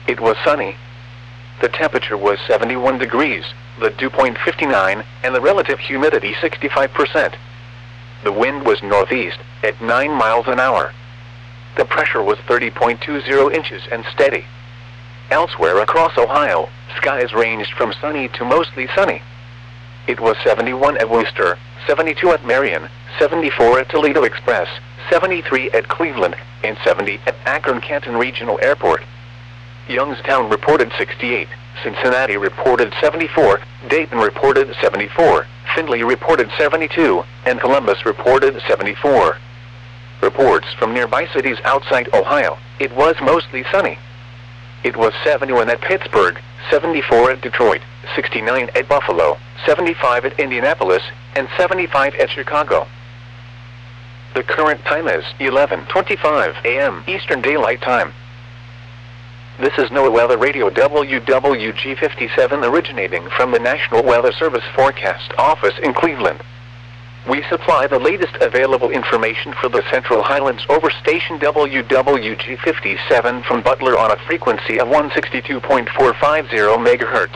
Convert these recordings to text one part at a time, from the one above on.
It was sunny. The temperature was 71 degrees, the dew point 59, and the relative humidity 65%. The wind was northeast, at 9 miles an hour. The pressure was 30.20 inches and steady. Elsewhere across Ohio, skies ranged from sunny to mostly sunny. It was 71 at Wooster, 72 at Marion, 74 at Toledo Express, 73 at Cleveland, and 70 at Akron-Canton Regional Airport. Youngstown reported 68, Cincinnati reported 74, Dayton reported 74, Findlay reported 72, and Columbus reported 74. Reports from nearby cities outside Ohio, it was mostly sunny. It was 71 at Pittsburgh, 74 at Detroit, 69 at Buffalo, 75 at Indianapolis, and 75 at Chicago. The current time is 11:25 a.m. Eastern Daylight Time. This is NOAA Weather Radio WWG57 originating from the National Weather Service Forecast Office in Cleveland. We supply the latest available information for the Central Highlands over station WWG57 from Butler on a frequency of 162.450 MHz.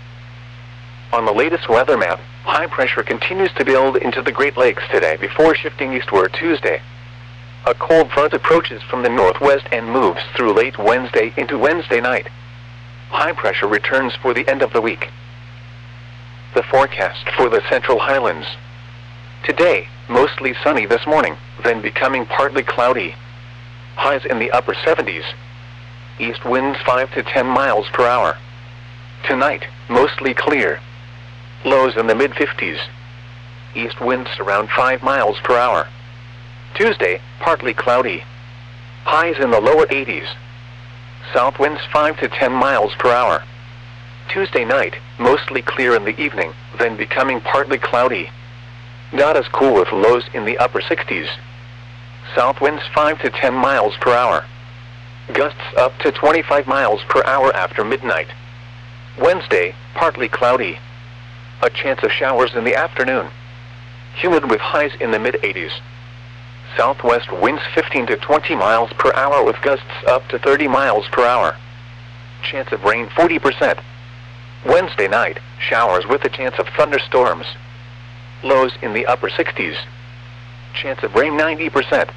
On the latest weather map, high pressure continues to build into the Great Lakes today before shifting eastward Tuesday. A cold front approaches from the northwest and moves through late Wednesday into Wednesday night. High pressure returns for the end of the week. The forecast for the Central Highlands. Today, mostly sunny this morning, then becoming partly cloudy. Highs in the upper 70s. East winds 5 to 10 miles per hour. Tonight, mostly clear. Lows in the mid-50s. East winds around 5 miles per hour. Tuesday, partly cloudy. Highs in the lower 80s. South winds 5 to 10 miles per hour. Tuesday night, mostly clear in the evening, then becoming partly cloudy. Not as cool with lows in the upper 60s. South winds 5 to 10 miles per hour. Gusts up to 25 miles per hour after midnight. Wednesday, partly cloudy. A chance of showers in the afternoon. Humid with highs in the mid-80s. Southwest winds 15 to 20 miles per hour with gusts up to 30 miles per hour. Chance of rain 40%. Wednesday night, showers with a chance of thunderstorms. Lows in the upper 60s. Chance of rain 90%.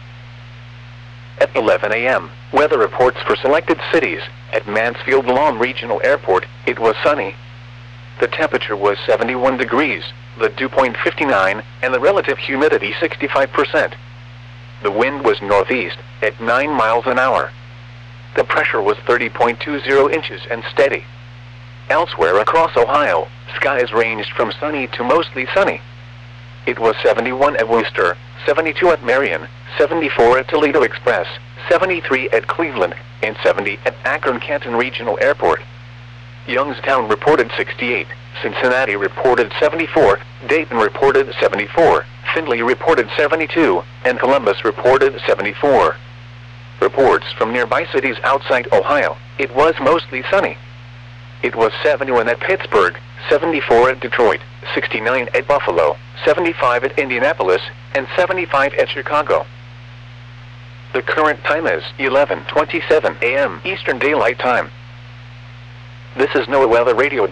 At 11 a.m., weather reports for selected cities. At Mansfield Lawn Regional Airport, it was sunny. The temperature was 71 degrees, the dew point 59, and the relative humidity 65%. The wind was northeast, at 9 miles an hour. The pressure was 30.20 inches and steady. Elsewhere across Ohio, skies ranged from sunny to mostly sunny. It was 71 at Wooster, 72 at Marion, 74 at Toledo Express, 73 at Cleveland, and 70 at Akron-Canton Regional Airport. Youngstown reported 68, Cincinnati reported 74, Dayton reported 74, Findlay reported 72, and Columbus reported 74. Reports from nearby cities outside Ohio, it was mostly sunny. It was 71 at Pittsburgh, 74 at Detroit, 69 at Buffalo, 75 at Indianapolis, and 75 at Chicago. The current time is 11:27 a.m. Eastern Daylight Time. This is NOAA Weather Radio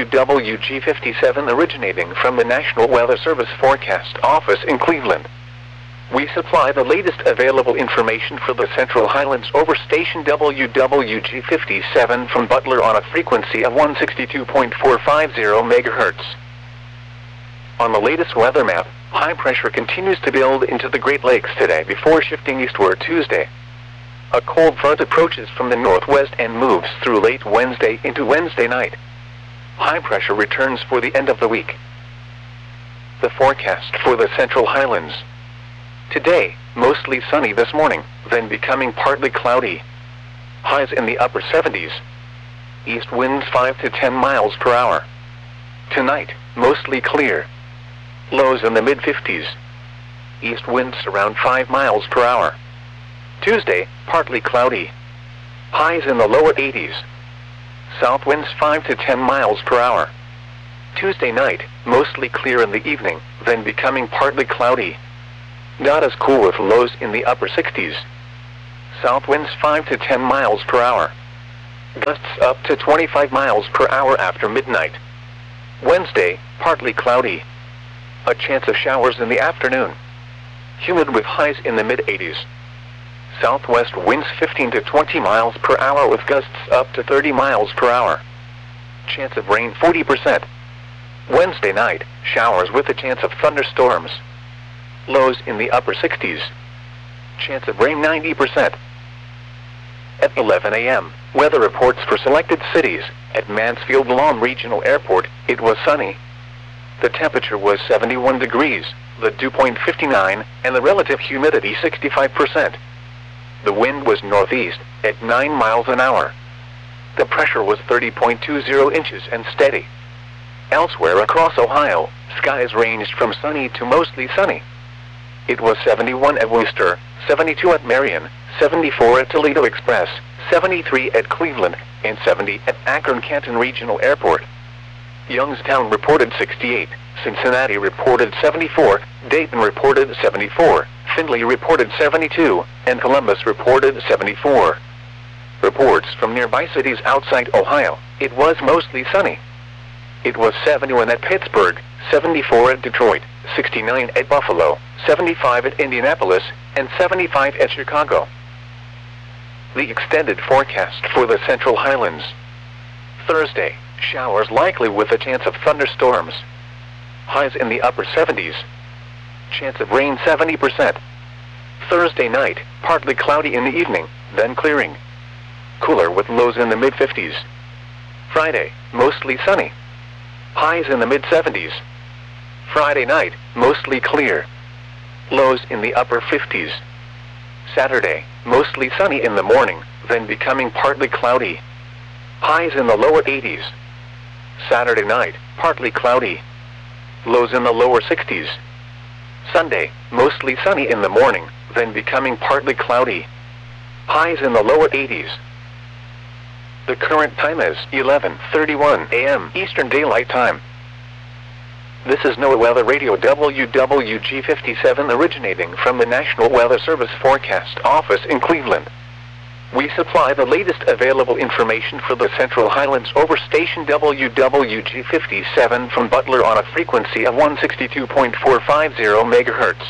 WWG57 originating from the National Weather Service Forecast Office in Cleveland. We supply the latest available information for the Central Highlands over station WWG57 from Butler on a frequency of 162.450 MHz. On the latest weather map, high pressure continues to build into the Great Lakes today before shifting eastward Tuesday. A cold front approaches from the northwest and moves through late Wednesday into Wednesday night. High pressure returns for the end of the week. The forecast for the Central Highlands. Today, mostly sunny this morning, then becoming partly cloudy. Highs in the upper 70s. East winds 5 to 10 miles per hour. Tonight, mostly clear. Lows in the mid-50s. East winds around 5 miles per hour. Tuesday, partly cloudy. Highs in the lower 80s. South winds 5 to 10 miles per hour. Tuesday night, mostly clear in the evening, then becoming partly cloudy. Not as cool with lows in the upper 60s. South winds 5 to 10 miles per hour. Gusts up to 25 miles per hour after midnight. Wednesday, partly cloudy. A chance of showers in the afternoon. Humid with highs in the mid-80s. Southwest winds 15 to 20 miles per hour with gusts up to 30 miles per hour. Chance of rain 40%. Wednesday night, showers with a chance of thunderstorms. Lows in the upper 60s. Chance of rain 90%. At 11 a.m., weather reports for selected cities. At Mansfield Lahm Regional Airport, it was sunny. The temperature was 71 degrees, the dew point 59, and the relative humidity 65%. The wind was northeast, at 9 miles an hour. The pressure was 30.20 inches and steady. Elsewhere across Ohio, skies ranged from sunny to mostly sunny. It was 71 at Wooster, 72 at Marion, 74 at Toledo Express, 73 at Cleveland, and 70 at Akron-Canton Regional Airport. Youngstown reported 68, Cincinnati reported 74, Dayton reported 74, Findlay reported 72, and Columbus reported 74. Reports from nearby cities outside Ohio, it was mostly sunny. It was 71 at Pittsburgh, 74 at Detroit, 69 at Buffalo, 75 at Indianapolis, and 75 at Chicago. The extended forecast for the Central Highlands. Thursday, showers likely with a chance of thunderstorms. Highs in the upper 70s. Chance of rain 70%. Thursday night, partly cloudy in the evening, then clearing. Cooler with lows in the mid-50s. Friday, mostly sunny. Highs in the mid-70s. Friday night, mostly clear. Lows in the upper 50s. Saturday, mostly sunny in the morning, then becoming partly cloudy. Highs in the lower 80s. Saturday night, partly cloudy. Lows in the lower 60s. Sunday, mostly sunny in the morning, then becoming partly cloudy. Highs in the lower 80s. The current time is 11:31 a.m. Eastern Daylight Time. This is NOAA Weather Radio WWG57 originating from the National Weather Service Forecast Office in Cleveland. We supply the latest available information for the Central Highlands over station WWG57 from Butler on a frequency of 162.450 MHz.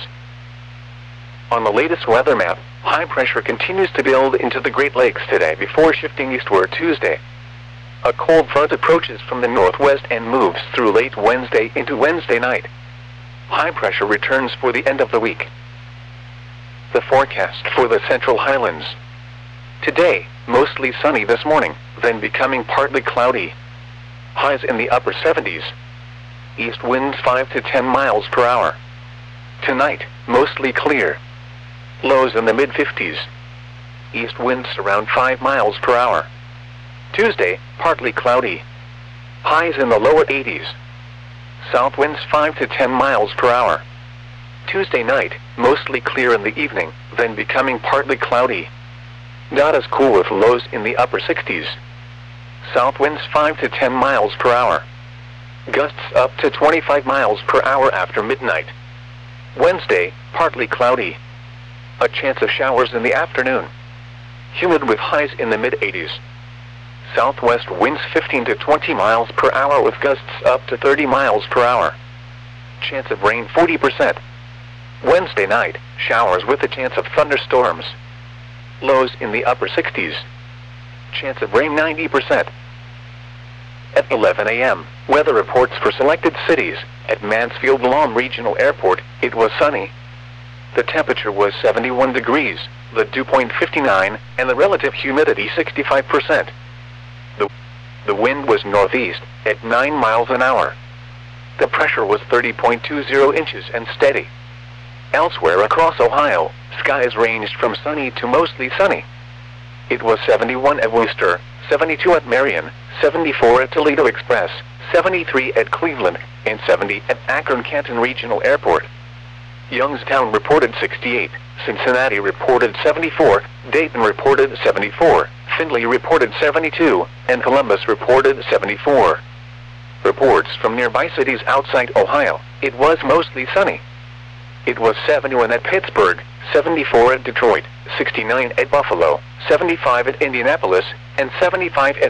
On the latest weather map, high pressure continues to build into the Great Lakes today before shifting eastward Tuesday. A cold front approaches from the northwest and moves through late Wednesday into Wednesday night. High pressure returns for the end of the week. The forecast for the Central Highlands. Today, mostly sunny this morning, then becoming partly cloudy. Highs in the upper 70s. East winds 5 to 10 miles per hour. Tonight, mostly clear. Lows in the mid-50s. East winds around 5 miles per hour. Tuesday, partly cloudy. Highs in the lower 80s. South winds 5 to 10 miles per hour. Tuesday night, mostly clear in the evening, then becoming partly cloudy. Not as cool with lows in the upper 60s. South winds 5 to 10 miles per hour. Gusts up to 25 miles per hour after midnight. Wednesday, partly cloudy. A chance of showers in the afternoon. Humid with highs in the mid-80s. Southwest winds 15 to 20 miles per hour with gusts up to 30 miles per hour. Chance of rain 40%. Wednesday night, showers with a chance of thunderstorms. Lows in the upper 60s. Chance of rain 90%. At 11 a.m., weather reports for selected cities. At Mansfield Lahm Regional Airport, it was sunny. The temperature was 71 degrees, the dew point 59, and the relative humidity 65%. The wind was northeast, at 9 miles an hour. The pressure was 30.20 inches and steady. Elsewhere across Ohio, skies ranged from sunny to mostly sunny. It was 71 at Wooster, 72 at Marion, 74 at Toledo Express, 73 at Cleveland, and 70 at Akron-Canton Regional Airport. Youngstown reported 68, Cincinnati reported 74, Dayton reported 74, Findlay reported 72, and Columbus reported 74. Reports from nearby cities outside Ohio, it was mostly sunny. It was 71 at Pittsburgh, 74 at Detroit, 69 at Buffalo, 75 at Indianapolis, and 75 at